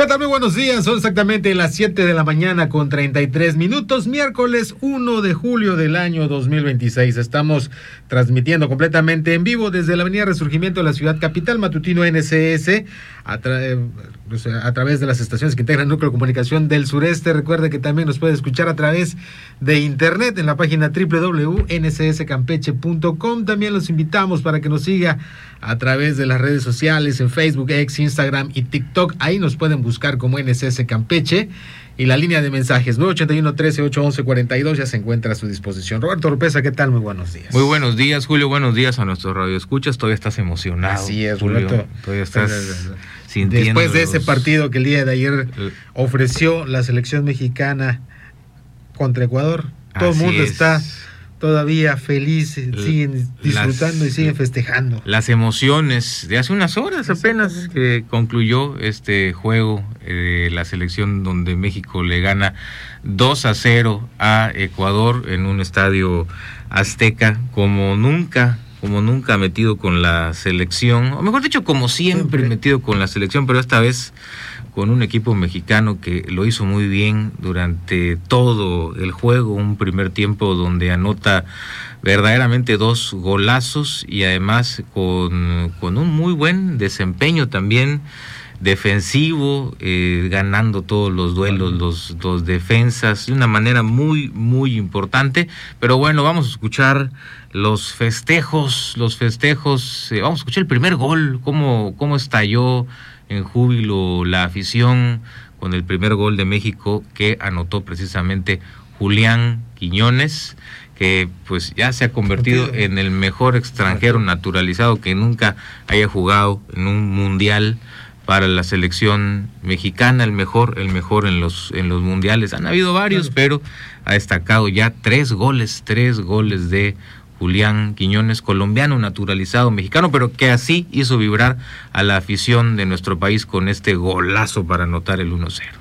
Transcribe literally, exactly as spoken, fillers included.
¿Qué tal? Muy buenos días, son exactamente las siete de la mañana con treinta y tres minutos, miércoles uno de julio del año dos mil veintiséis. Estamos transmitiendo completamente en vivo desde la avenida Resurgimiento de la ciudad capital, matutino N C S, a, tra- a través de las estaciones que integran el Núcleo de Comunicación del Sureste. Recuerde que también nos puede escuchar a través de internet en la página doble u doble u doble u punto n c s campeche punto com. También los invitamos para que nos siga a través de las redes sociales en Facebook, X, Instagram y TikTok. Ahí nos pueden buscar como N C S Campeche, y la línea de mensajes nueve ochenta y uno, trece, ocho once, cuarenta y dos ya se encuentra a su disposición. Roberto Oropeza, ¿qué tal? Muy buenos días. Muy buenos días, Julio. Buenos días a nuestros radioescuchas. Todavía estás emocionado. Así es, Julio. Roberto. Todavía estás sintiendo. Después de ese los... partido que el día de ayer ofreció la selección mexicana contra Ecuador, todo el mundo es. está todavía feliz, siguen disfrutando las, y siguen festejando. Las emociones de hace unas horas apenas que concluyó este juego, eh, la selección donde México le gana dos a cero a Ecuador en un estadio azteca, como nunca, como nunca metido con la selección, o mejor dicho, como siempre, siempre metido con la selección, pero esta vez con un equipo mexicano que lo hizo muy bien durante todo el juego, un primer tiempo donde anota verdaderamente dos golazos y además con, con un muy buen desempeño también defensivo, eh, ganando todos los duelos, los, los defensas, de una manera muy, muy importante. Pero bueno, vamos a escuchar los festejos, los festejos, eh, vamos a escuchar el primer gol, cómo, cómo estalló en júbilo la afición con el primer gol de México que anotó precisamente Julián Quiñones, que pues ya se ha convertido en el mejor extranjero naturalizado que nunca haya jugado en un mundial para la selección mexicana, el mejor, el mejor en los en los mundiales. Han habido varios, pero ha destacado ya tres goles, tres goles de Julián Quiñones, colombiano naturalizado mexicano, pero que así hizo vibrar a la afición de nuestro país con este golazo para anotar el uno cero.